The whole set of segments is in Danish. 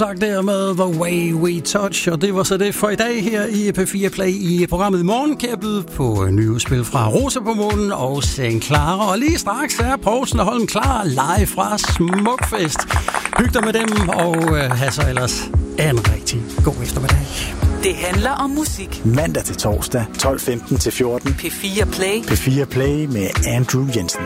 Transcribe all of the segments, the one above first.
Tak der med The Way We Touch, og det var så det for i dag her i P4 Play. I programmet i morgen kan jeg byde på nye udspil fra Rosa på Månen og St. Clara. Og lige straks er Poulsen og Holm klar live fra Smukfest. Hyg dig med dem og have så ellers en rigtig god eftermiddag. Det handler om musik. Mandag til torsdag, 12:15 til 14. P4 Play. P4 Play med Andrew Jensen.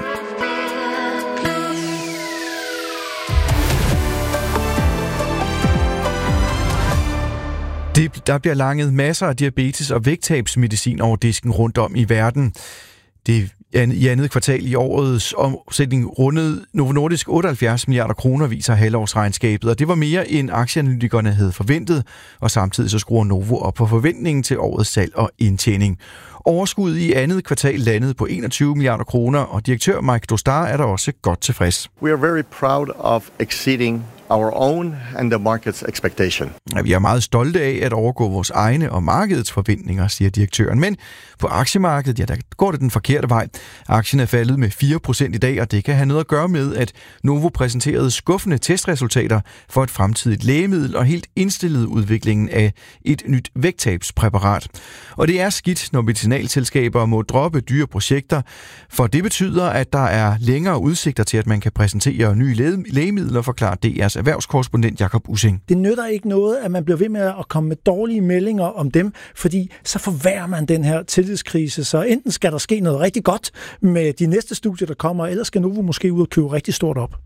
Der bliver langet masser af diabetes- og vægttabsmedicin over disken rundt om i verden. Det i andet kvartal i årets omsætning rundede Novo Nordisk 78 milliarder kroner, viser halvårsregnskabet, og det var mere end aktieanalytikerne havde forventet, og samtidig så skruer Novo op på forventningen til årets salg og indtjening. Overskuddet i andet kvartal landede på 21 milliarder kroner, og direktør Mike Dostar er der også godt tilfreds. We are very proud of exceeding our own and the market's expectation. Ja, vi er meget stolte af at overgå vores egne og markedets forventninger, siger direktøren. Men på aktiemarkedet, ja, der går det den forkerte vej. Aktien er faldet med 4% i dag, og det kan have noget at gøre med, at Novo præsenterede skuffende testresultater for et fremtidigt lægemiddel og helt indstillede udviklingen af et nyt vægttabspræparat. Og det er skidt, når medicinalselskaber må droppe dyre projekter, for det betyder, at der er længere udsigter til, at man kan præsentere nye lægemidler, forklarer DR's erhvervskorrespondent Jakob Ussing. Det nytter ikke noget, at man bliver ved med at komme med dårlige meldinger om dem, fordi så forværrer man den her tillidskrise. Så enten skal der ske noget rigtig godt med de næste studier, der kommer, eller skal Novo måske ud og købe rigtig stort op.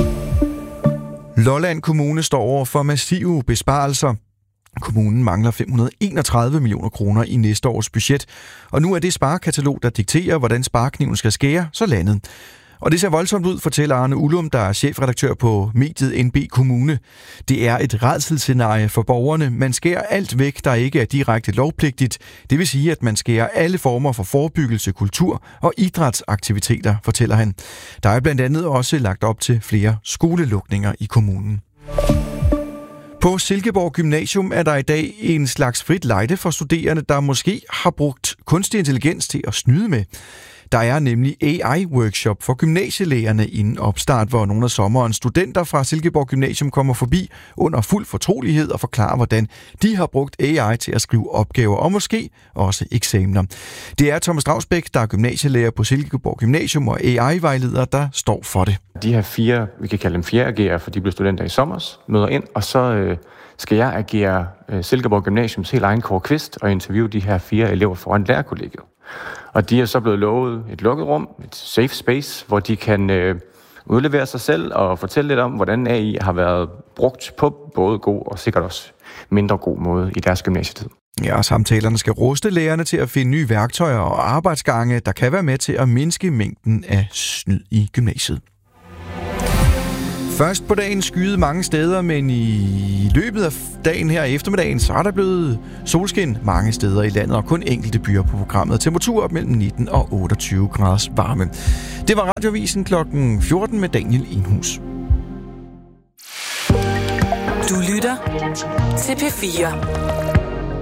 Lolland Kommune står over for massive besparelser. Kommunen mangler 531 millioner kroner i næste års budget, og nu er det sparekatalog, der dikterer, hvordan sparekniven skal skære, så landet. Og det ser voldsomt ud, fortæller Arne Ullum, der er chefredaktør på mediet NB Kommune. Det er et rædselsscenarie for borgerne. Man skærer alt væk, der ikke er direkte lovpligtigt. Det vil sige, at man skærer alle former for forebyggelse, kultur og idrætsaktiviteter, fortæller han. Der er blandt andet også lagt op til flere skolelukninger i kommunen. På Silkeborg Gymnasium er der i dag en slags frit lejde for studerende, der måske har brugt kunstig intelligens til at snyde med. Der er nemlig AI-workshop for gymnasielærerne inden opstart, hvor nogle af sommerens studenter fra Silkeborg Gymnasium kommer forbi under fuld fortrolighed og forklarer, hvordan de har brugt AI til at skrive opgaver og måske også eksamener. Det er Thomas Dragsbæk, der er gymnasielærer på Silkeborg Gymnasium og AI-vejleder, der står for det. De her 4, vi kan kalde dem 4 agerer, for de blev studenter i sommer, møder ind, og så skal jeg agere Silkeborg Gymnasiums helt egen Kåre Kvist og interviewe de her 4 elever foran lærerkollegiet. Og de er så blevet lovet et lukket rum, et safe space, hvor de kan udlevere sig selv og fortælle lidt om, hvordan AI har været brugt på både god og sikkert også mindre god måde i deres gymnasietid. Ja, og samtalerne skal ruste lærerne til at finde nye værktøjer og arbejdsgange, der kan være med til at mindske mængden af snyd i gymnasiet. Først på dagen skyede mange steder, men i løbet af dagen her i eftermiddagen, så er der blevet solskin mange steder i landet, og kun enkelte byer på programmet. Temperatur op mellem 19 og 28 graders varme. Det var Radioavisen klokken 14 med Daniel Enhus. Du lytter til P4.